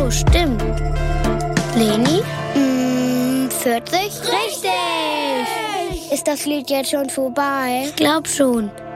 so, stimmt. Leni? 40? Richtig! Ist das Lied jetzt schon vorbei? Ich glaub schon.